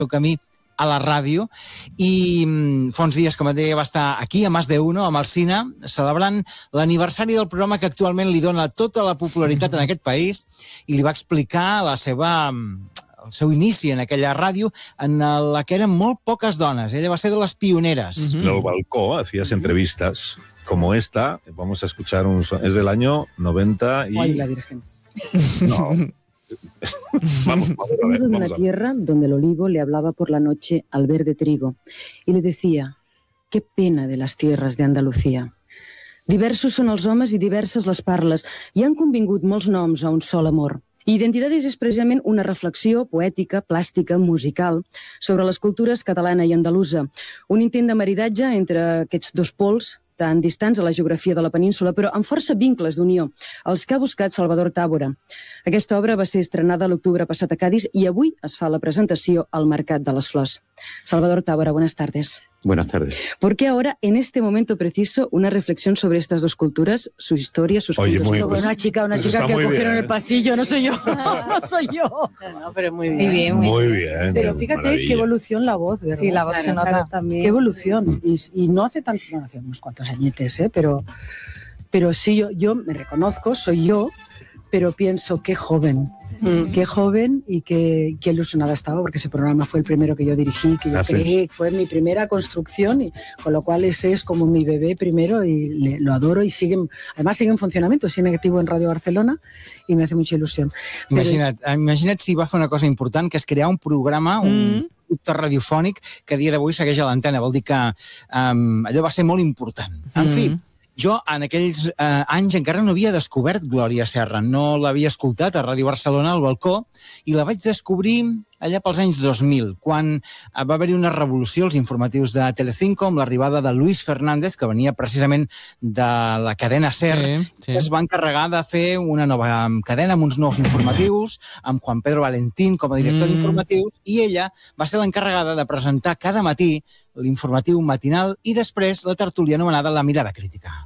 camí a la ràdio, i fa uns dies, com et deia, va estar aquí, a Más de Uno, amb el Cine, celebrant l'aniversari del programa que actualment li dona tota la popularitat en aquest país, i li va explicar el seu inici en aquella ràdio, en la que eren molt poques dones. Ella va ser de les pioneres. En el balcó hacías entrevistas como esta. Vamos a escuchar es del año 90 y... ¡Ay, la Virgen! No... Vamos a ver. De una tierra donde el olivo le hablaba por la noche al verde trigo y le decía: qué pena de las tierras de Andalucía. Diversos són els homes i diverses les parles, i han convingut molts noms a un sol amor. Identidades és precisament una reflexió poètica, plàstica, musical sobre les cultures catalana i andalusa. Un intent de maridatge entre aquests dos pols tan distants a la geografia de la península, però amb força vincles d'unió, els que ha buscat Salvador Tàbora. Aquesta obra va ser estrenada l'octubre passat a Cádiz i avui es fa la presentació al Mercat de les Flors. Salvador Tàbora, buenas tardes. Buenas tardes. ¿Por qué ahora, en este momento preciso, una reflexión sobre estas dos culturas, su historia, sus puntos de vista? Una chica que cogieron el pasillo, no soy yo, no soy yo. No, pero muy bien. Muy bien. Pero fíjate maravilla. qué evolución la voz, ¿verdad? Sí, la voz se nota. Qué evolución. Y no hace tanto, bueno, hace unos cuantos añetes, pero sí, yo me reconozco, soy yo, pero pienso qué joven y qué ilusionada estaba, porque ese programa fue el primero que yo dirigí, que yo creé, fue mi primera construcción, y con lo cual ese es como mi bebé primero, y lo adoro, y además sigue en funcionamiento, sigue activo en Radio Barcelona, y me hace mucha ilusión. Imagina't si va fer una cosa important, que és crear un programa, un producte radiofònic, que a dia d'avui segueix a l'antena. Vol dir que allò va ser molt important. En fi, jo en aquells anys encara no havia descobert Glòria Serra, no l'havia escoltat a Ràdio Barcelona al balcó, i la vaig descobrir allà pels anys 2000, quan va haver-hi una revolució als informatius de Telecinco amb l'arribada de Luis Fernández, que venia precisament de la cadena SER, que es va encarregar de fer una nova cadena amb uns nous informatius, amb Juan Pedro Valentín com a director d'informatius, i ella va ser l'encarregada de presentar cada matí l'informatiu matinal i després la tertúlia anomenada La Mirada Crítica.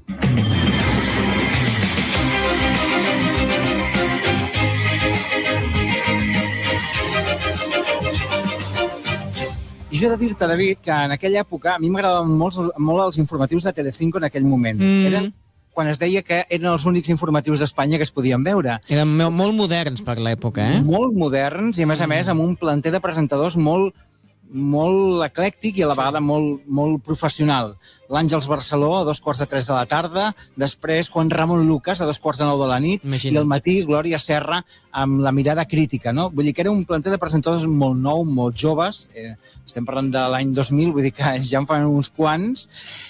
I jo he de dir-te, David, que en aquella època a mi m'agradaven molt els informatius de Telecinco en aquell moment. Eren quan es deia que eren els únics informatius d'Espanya que es podien veure. Eren molt moderns per l'època, Molt moderns i, a més, amb un planter de presentadors molt eclèctic i a la vegada molt professional. L'Àngels Barceló a 2:45 de la tarda, després Juan Ramon Lucas a 9:15 de la nit, i al matí Glòria Serra amb La Mirada Crítica, no? Vull dir que era un planter de presentadors molt nou, molt joves, estem parlant de l'any 2000, vull dir que ja en fan uns quants,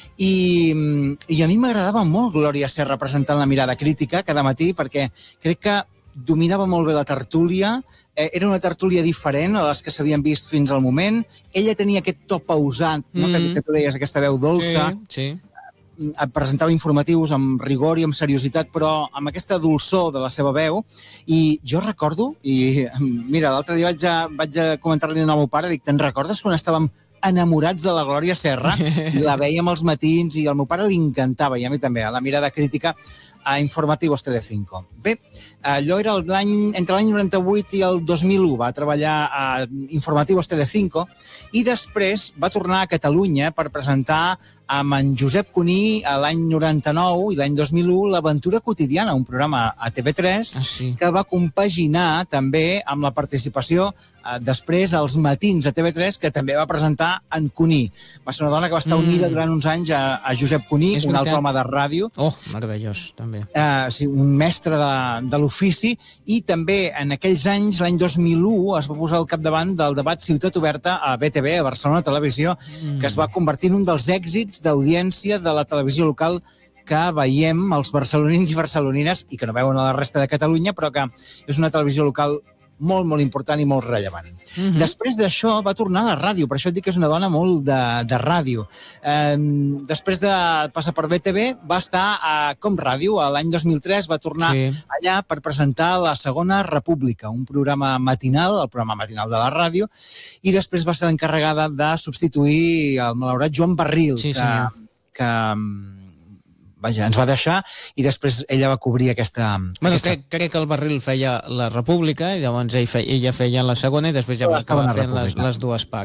i a mi m'agradava molt Glòria Serra presentant La Mirada Crítica cada matí, perquè crec que dominava molt bé la tertúlia, era una tertúlia diferent a les que s'havien vist fins al moment, ella tenia aquest to pausat, no? Que tu deies, aquesta veu dolça, presentava informatius amb rigor i amb seriositat, però amb aquesta dolçor de la seva veu, i jo recordo, i mira, l'altre dia vaig a comentar-li al meu pare, dic, te'n recordes quan estàvem enamorats de la Glòria Serra? I la vèiem als matins i al meu pare li encantava, i a mi també, a La Mirada Crítica, a Informativos Telecinco. Bé, allò era entre l'any 98 i el 2001, va treballar a Informativos Telecinco i després va tornar a Catalunya per presentar amb en Josep Cuní l'any 99 i l'any 2001 l'Aventura Quotidiana, un programa a TV3 que va compaginar també amb la participació després als matins a TV3, que també va presentar en Cuní. Va ser una dona que va estar unida durant uns anys a Josep Cuní, un altre home de ràdio. Oh, meravellós, també. Sí, un mestre de l'ofici, i també en aquells anys, l'any 2001, es va posar al capdavant del debat Ciutat Oberta a BTV, a Barcelona Televisió, que es va convertir en un dels èxits d'audiència de la televisió local que veiem els barcelonins i barcelonines, i que no veuen a la resta de Catalunya, però que és una televisió local molt, molt important i molt rellevant. Després d'això va tornar a la ràdio, per això et dic que és una dona molt de ràdio. Després de passar per BTV va estar a Com Ràdio, l'any 2003 va tornar allà per presentar La Segona República, un programa matinal, el programa matinal de la ràdio, i després va ser l'encarregada de substituir el malaurat Joan Barril, que vaja, ens va deixar i després ella va cobrir aquesta... Bueno, crec que el Barril feia la República i llavors ella feia la segona i després ja va acabar fent les dues parts.